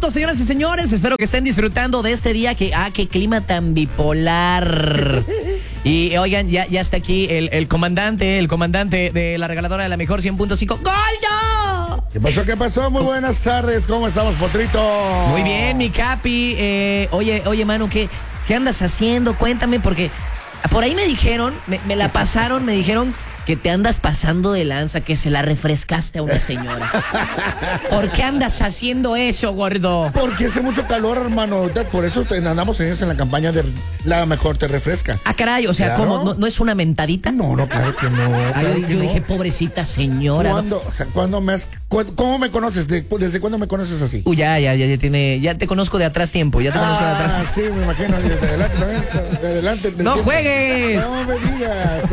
minutos, señoras y señores. Espero que estén disfrutando de este día. Qué clima tan bipolar. Y oigan, ya está aquí el comandante de la regaladora de la mejor 100.5. ¡Goldo! ¿Qué pasó? Muy buenas tardes. ¿Cómo estamos, Potrito? Muy bien, mi Capi. Oye, mano, ¿qué andas haciendo? Cuéntame, porque por ahí me dijeron, me la pasaron, me dijeron que te andas pasando de lanza, que se la refrescaste a una señora. ¿Por qué andas haciendo eso, gordo? Porque hace mucho calor, hermano. Por eso andamos en la campaña de La Mejor Te Refresca. Ah, caray, o sea, Claro. ¿cómo? ¿No es una mentadita? No, claro que no. Yo dije, pobrecita señora. ¿Cuándo? O sea, ¿cómo me conoces? ¿Desde cuándo me conoces así? Ya te conozco de atrás tiempo, ya te conozco de atrás. Sí, me imagino. De adelante también. De adelante. ¡No juegues! No me digas.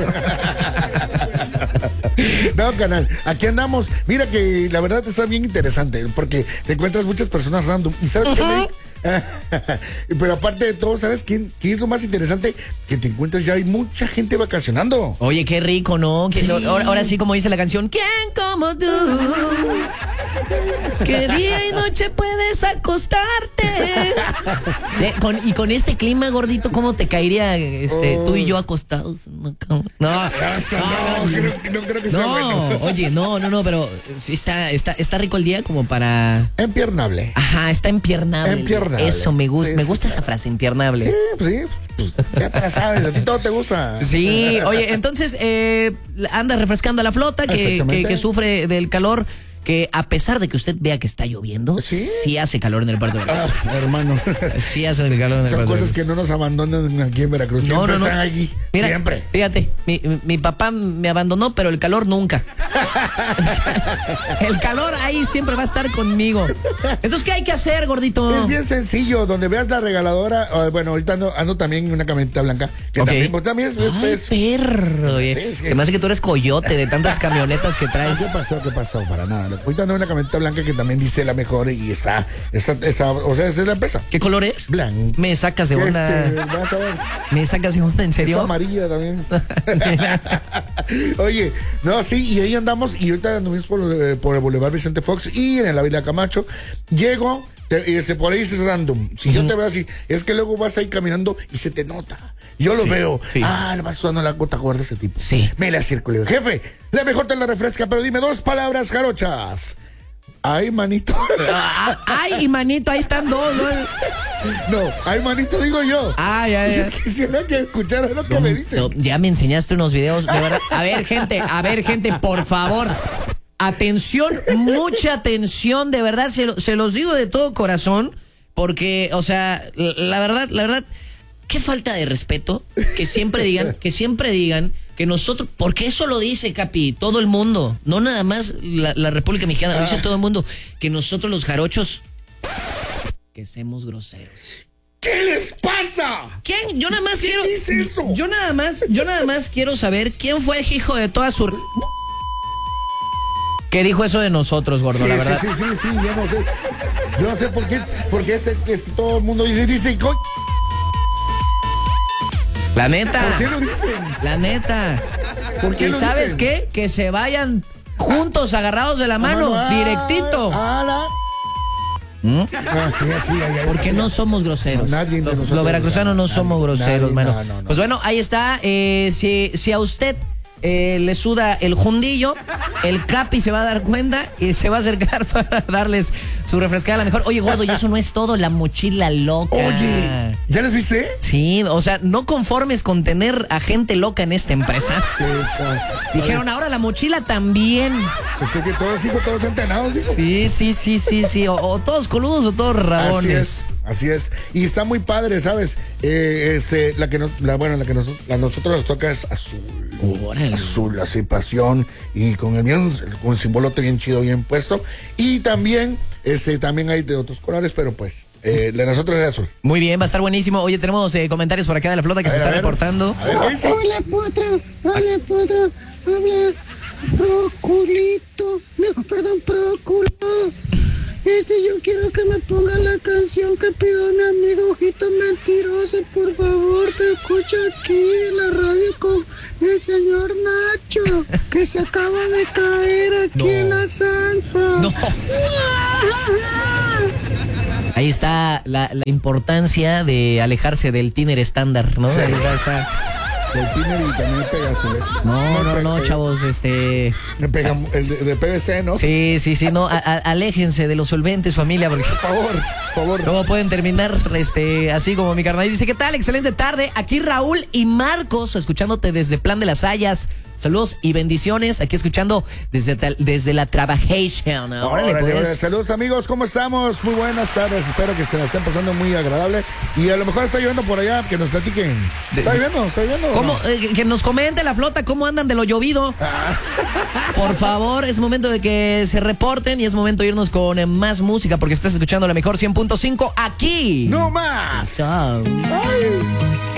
No, canal, aquí andamos. Mira que la verdad está bien interesante porque te encuentras muchas personas random. ¿Y sabes qué? Pero aparte de todo, ¿sabes qué es lo más interesante? Que te encuentras ya hay mucha gente vacacionando. Oye, qué rico, ¿no? Sí. Ahora sí, como dice la canción, ¿quién como tú? Que día y noche puedes acostarte. Con este clima, gordito, ¿cómo te caería tú y yo acostados? No creo que sea bueno. Oye, no, pero sí está rico el día como para... Empiernable. Ajá, está empiernable. Empiernable. Eso, me gusta, Sí, me gusta esa claro. frase, empiernable. Sí, pues ya te la sabes, a ti todo te gusta. Sí, oye, entonces anda refrescando a la flota que sufre del calor, que a pesar de que usted vea que está lloviendo, sí hace calor en el puerto de Veracruz. Hermano. Sí hace calor en el Son puerto de cosas Veracruz. que no nos abandonan aquí en Veracruz. Siempre están allí. Mira, siempre. Fíjate, mi papá me abandonó, pero el calor nunca. El calor ahí siempre va a estar conmigo. Entonces, ¿qué hay que hacer, gordito? Es bien sencillo, donde veas la regaladora, bueno, ahorita ando también en una camioneta blanca, que Ok. también es Ay, perro. Oye, se me hace que tú eres coyote de tantas camionetas que traes. ¿Qué pasó? Para nada. Ahorita ando en una camioneta blanca que también dice La Mejor y está, o sea, esa es la empresa. ¿Qué color es? Blanco. Me sacas de onda. Vas a ver. ¿Me sacas de onda, en Es serio? amarilla también. Oye, no, sí, y ahí andamos, y ahorita andamos por el Boulevard Vicente Fox y en el Ávila Camacho. Llego, por ahí es random. Si yo te veo así, es que luego vas ahí caminando y se te nota. Yo lo veo. Sí. Le va sudando la gota gorda ese tipo. Sí. Me la circulé. Jefe, La Mejor Te la refresca, pero dime 2 palabras jarochas. Ay, manito. Ay, y manito, ahí están dos, ¿no? No, ay, manito, digo yo. Ya. Yo quisiera que escuchara lo que me dicen. No, ya me enseñaste unos videos, de verdad. A ver, gente, por favor. Atención, mucha atención, de verdad, se los digo de todo corazón, porque, o sea, la verdad, qué falta de respeto que siempre digan que nosotros, porque eso lo dice, Capi, todo el mundo, no nada más la República Mexicana, lo dice todo el mundo, que nosotros los jarochos, que seamos groseros. ¿Qué les pasa? ¿Quién? Yo nada más ¿Quién quiero. dice eso? Yo nada más quiero saber quién fue el hijo de toda su. ¿Qué dijo eso de nosotros, gordo? La verdad. Sí, yo no sé. Yo no sé por qué, porque todo el mundo dice, La neta. ¿por qué lo dicen? La neta. ¿Por qué ¿Y lo sabes dicen? qué? Que se vayan juntos, agarrados de la mano, directito. Sí, Porque no somos groseros. No, nadie de nosotros, Los veracruzanos no somos groseros, nadie, mano. no. Pues bueno, ahí está. Si a usted le suda el jundillo, el Capi se va a dar cuenta y se va a acercar para darles su refrescada a la mejor. Oye, gordo, y eso no es todo, la mochila loca. Oye, ¿ya les viste? Sí, o sea, no conformes con tener a gente loca en esta empresa. Dijeron, ahora la mochila también. Que todos entrenados, dijo. Sí. O todos coludos o todos rabones. Así es. Y está muy padre, ¿sabes? La que nosotros nos toca es azul. Órale. Azul, así, pasión. Y con un simbolote bien chido, bien puesto. Y también hay de otros colores, pero pues, de nosotros es azul. Muy bien, va a estar buenísimo. Oye, tenemos comentarios por acá de la flota que se está reportando. A ver, ¿qué dice? Hola, Potra. Habla Proculito. Próculo. Yo quiero que me ponga la canción que pidió mi amigo Ojito Mentiroso. Por favor, te escucho aquí en la radio con el señor Nacho, que se acaba de caer aquí en la zanja. No. Ahí está la importancia de alejarse del tiner estándar, ¿no? Sí. Ahí está. El tiner y también me pega su leche. No, chavos, Me pega el de PVC, ¿no? Sí, no, aléjense de los solventes, familia, porque Por favor. luego pueden terminar así como mi carnal. Dice, ¿qué tal? Excelente tarde. Aquí Raúl y Marcos, escuchándote desde Plan de las Hayas. Saludos y bendiciones. Aquí escuchando desde la Trabajation. Órale, pues. Saludos, amigos, ¿cómo estamos? Muy buenas tardes. Espero que se la estén pasando muy agradable. Y a lo mejor está lloviendo por allá, que nos platiquen. ¿Está lloviendo? ¿Cómo? Que nos comente la flota cómo andan de lo llovido. Por favor, es momento de que se reporten y es momento de irnos con más música porque estás escuchando la mejor 100.5 aquí. ¡No más! Chao. Ay.